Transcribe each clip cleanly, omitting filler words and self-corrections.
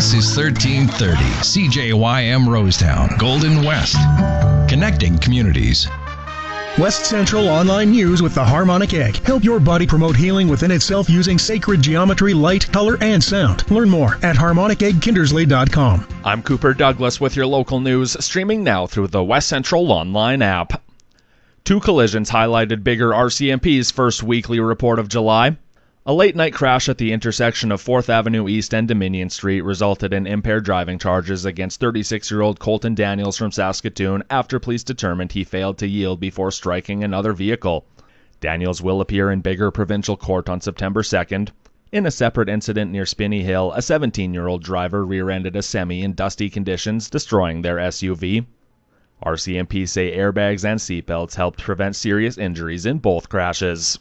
This is 1330 CJYM Rosetown, Golden West. Connecting communities. West Central Online News with the Harmonic Egg. Help your body promote healing within itself using sacred geometry, light, color, and sound. Learn more at harmoniceggkindersley.com. I'm Cooper Douglas with your local news, streaming now through the West Central Online app. 2 collisions highlighted bigger RCMP's first weekly report of July. A late-night crash at the intersection of 4th Avenue East and Dominion Street resulted in impaired driving charges against 36-year-old Colton Daniels from Saskatoon after police determined he failed to yield before striking another vehicle. Daniels will appear in Biggar Provincial Court on September 2nd. In a separate incident near Spinney Hill, a 17-year-old driver rear-ended a semi in dusty conditions, destroying their SUV. RCMP say airbags and seatbelts helped prevent serious injuries in both crashes.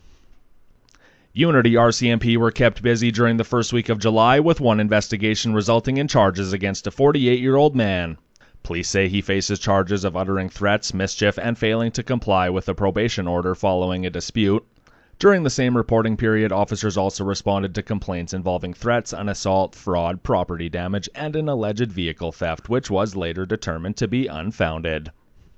Unity RCMP were kept busy during the first week of July with one investigation resulting in charges against a 48-year-old man. Police say he faces charges of uttering threats, mischief, and failing to comply with a probation order following a dispute. During the same reporting period, officers also responded to complaints involving threats, an assault, fraud, property damage, and an alleged vehicle theft, which was later determined to be unfounded.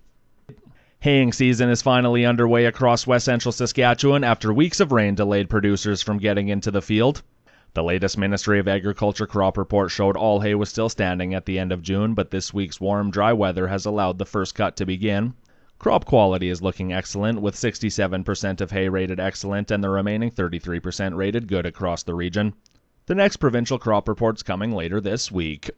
Haying season is finally underway across West Central Saskatchewan after weeks of rain delayed producers from getting into the field. The latest Ministry of Agriculture crop report showed all hay was still standing at the end of June, but this week's warm, dry weather has allowed the first cut to begin. Crop quality is looking excellent, with 67% of hay rated excellent and the remaining 33% rated good across the region. The next provincial crop report's coming later this week.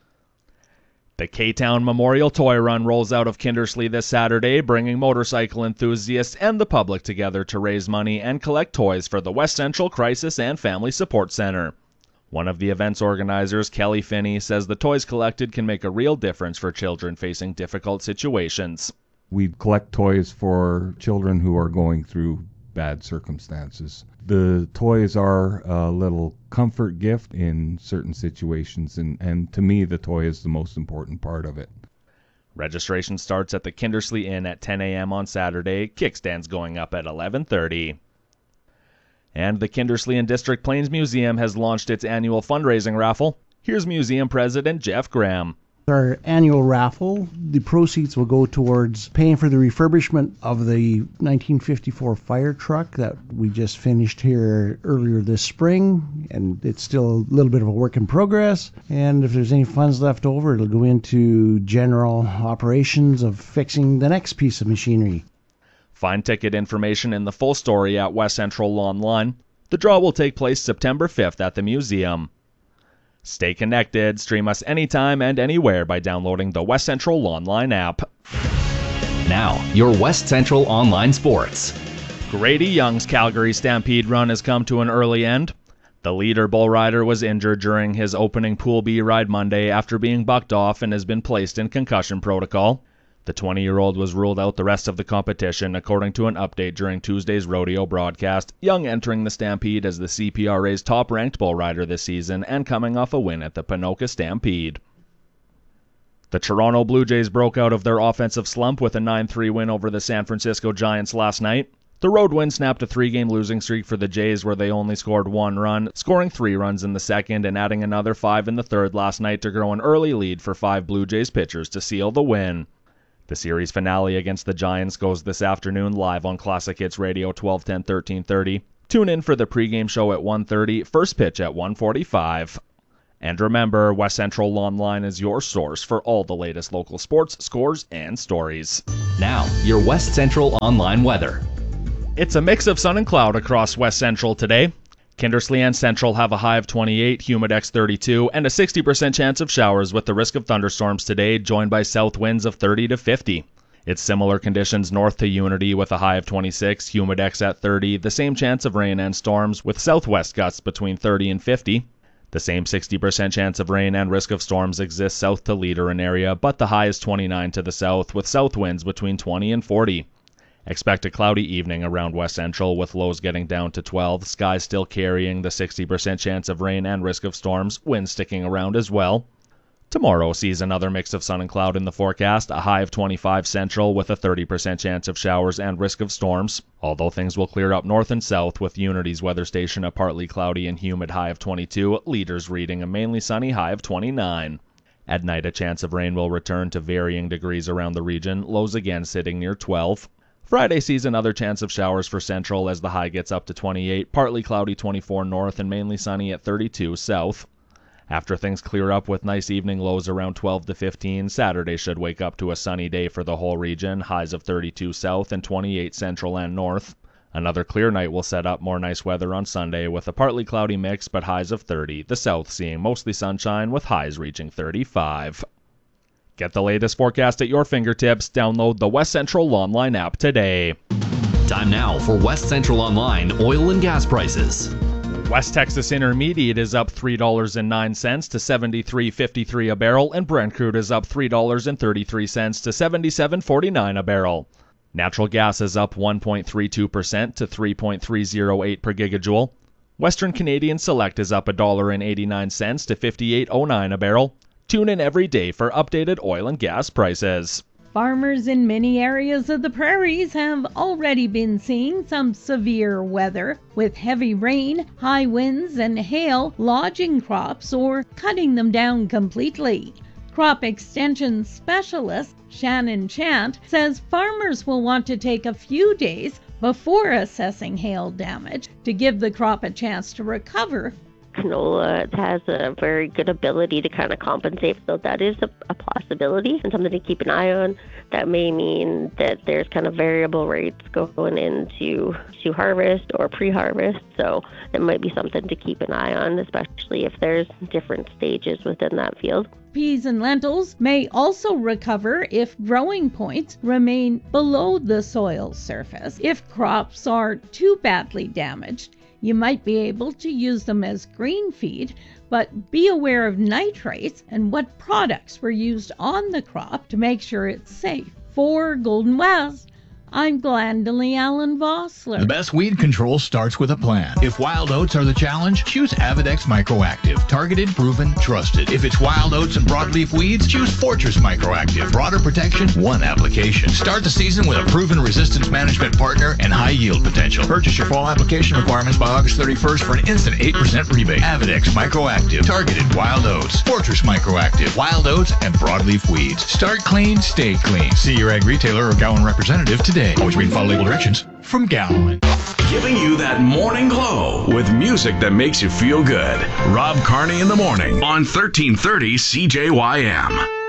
The K-Town Memorial Toy Run rolls out of Kindersley this Saturday, bringing motorcycle enthusiasts and the public together to raise money and collect toys for the West Central Crisis and Family Support Center. One of the event's organizers, Kelly Finney, says the toys collected can make a real difference for children facing difficult situations. We collect toys for children who are going through bad circumstances. The toys are a little comfort gift in certain situations, and to me, the toy is the most important part of it. Registration starts at the Kindersley Inn at 10 a.m. on Saturday, kickstands going up at 11:30. And the Kindersley and District Plains Museum has launched its annual fundraising raffle. Here's Museum President Jeff Graham. Our annual raffle, the proceeds will go towards paying for the refurbishment of the 1954 fire truck that we just finished here earlier this spring, and it's still a little bit of a work in progress. And if there's any funds left over, it'll go into general operations of fixing the next piece of machinery. Find ticket information in the full story at West Central Online. The draw will take place September 5th at the museum. Stay connected. Stream us anytime and anywhere by downloading the West Central Online app. Now, your West Central Online Sports. Grady Young's Calgary Stampede run has come to an early end. The leader bull rider was injured during his opening Pool B ride Monday after being bucked off and has been placed in concussion protocol. The 20-year-old was ruled out the rest of the competition, according to an update during Tuesday's rodeo broadcast. Young entering the Stampede as the CPRA's top-ranked bull rider this season and coming off a win at the Ponoka Stampede. The Toronto Blue Jays broke out of their offensive slump with a 9-3 win over the San Francisco Giants last night. The road win snapped a 3-game losing streak for the Jays where they only scored 1 run, scoring 3 runs in the second and adding another 5 in the third last night to grow an early lead for 5 Blue Jays pitchers to seal the win. The series finale against the Giants goes this afternoon live on Classic Hits Radio 1210 1330. Tune in for the pregame show at 1:30, first pitch at 1:45. And remember, West Central Online is your source for all the latest local sports, scores, and stories. Now, your West Central Online weather. It's a mix of sun and cloud across West Central today. Kindersley and Central have a high of 28, Humidex 32, and a 60% chance of showers with the risk of thunderstorms today, joined by south winds of 30 to 50. It's similar conditions north to Unity with a high of 26, Humidex at 30, the same chance of rain and storms with southwest gusts between 30 and 50. The same 60% chance of rain and risk of storms exists south to Leader area, but the high is 29 to the south with south winds between 20 and 40. Expect a cloudy evening around West Central with lows getting down to 12, skies still carrying the 60% chance of rain and risk of storms, winds sticking around as well. Tomorrow sees another mix of sun and cloud in the forecast, a high of 25 central with a 30% chance of showers and risk of storms. Although things will clear up north and south with Unity's weather station a partly cloudy and humid high of 22, Leaders reading a mainly sunny high of 29. At night, a chance of rain will return to varying degrees around the region, lows again sitting near 12. Friday sees another chance of showers for central as the high gets up to 28, partly cloudy 24 north and mainly sunny at 32 south. After things clear up with nice evening lows around 12 to 15, Saturday should wake up to a sunny day for the whole region, highs of 32 south and 28 central and north. Another clear night will set up more nice weather on Sunday with a partly cloudy mix but highs of 30, the south seeing mostly sunshine with highs reaching 35. Get the latest forecast at your fingertips. Download the West Central Online app today. Time now for West Central Online oil and gas prices. West Texas Intermediate is up $3.09 to $73.53 a barrel, and Brent crude is up $3.33 to $77.49 a barrel. Natural gas is up 1.32% to $3.308 per gigajoule. Western Canadian Select is up $1.89 to $58.09 a barrel. Tune in every day for updated oil and gas prices. Farmers in many areas of the prairies have already been seeing some severe weather, with heavy rain, high winds, and hail lodging crops or cutting them down completely. Crop extension specialist Shannon Chant says farmers will want to take a few days before assessing hail damage to give the crop a chance to recover. Canola has a very good ability to kind of compensate, so that is a possibility and something to keep an eye on. That may mean that there's kind of variable rates going into harvest or pre-harvest, so it might be something to keep an eye on, especially if there's different stages within that field. Peas and lentils may also recover if growing points remain below the soil surface. If crops are too badly damaged, you might be able to use them as green feed, but be aware of nitrates and what products were used on the crop to make sure it's safe. For Golden West, I'm Glendalee Allen Vossler. The best weed control starts with a plan. If wild oats are the challenge, choose Avidex Microactive. Targeted, proven, trusted. If it's wild oats and broadleaf weeds, choose Fortress Microactive. Broader protection, one application. Start the season with a proven resistance management partner and high yield potential. Purchase your fall application requirements by August 31st for an instant 8% rebate. Avidex Microactive. Targeted wild oats. Fortress Microactive. Wild oats and broadleaf weeds. Start clean, stay clean. See your ag retailer or Gowan representative today. Always read and follow label directions from Gowan. Giving you that morning glow with music that makes you feel good. Rob Carney in the morning on 1330 CJYM.